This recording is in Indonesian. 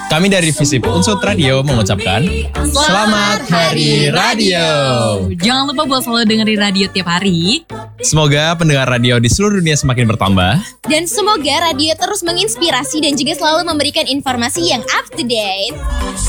Kami dari Visip Unsut Radio mengucapkan Selamat Hari Radio. Jangan lupa buat selalu dengerin radio tiap hari. Semoga pendengar radio di seluruh dunia semakin bertambah. Dan semoga radio terus menginspirasi dan juga selalu memberikan informasi yang up to date.